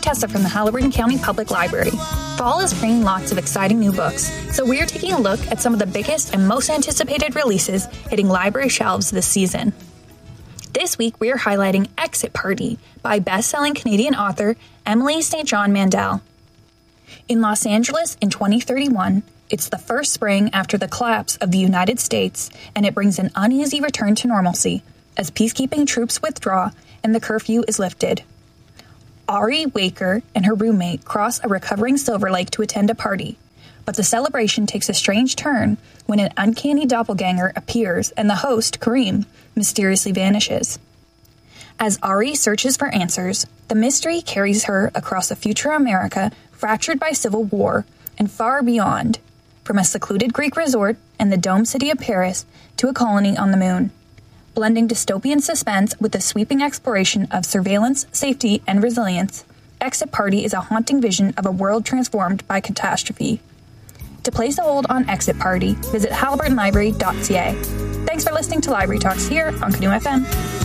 Tessa from the Haliburton County Public Library. Fall is bringing lots of exciting new books, so we are taking a look at some of the biggest and most anticipated releases hitting library shelves this season. This week, we are highlighting Exit Party by best-selling Canadian author Emily St. John Mandel. In Los Angeles in 2031, it's the first spring after the collapse of the United States, and it brings an uneasy return to normalcy as peacekeeping troops withdraw and the curfew is lifted. Ari Waker and her roommate cross a recovering Silver Lake to attend a party, but the celebration takes a strange turn when an uncanny doppelganger appears and the host, Kareem, mysteriously vanishes. As Ari searches for answers, the mystery carries her across a future America fractured by civil war and far beyond, from a secluded Greek resort in the dome city of Paris to a colony on the moon. Blending dystopian suspense with the sweeping exploration of surveillance, safety, and resilience, Exit Party is a haunting vision of a world transformed by catastrophe. To place a hold on Exit Party, visit haliburtonlibrary.ca. Thanks for listening to Library Talks here on Canoe FM.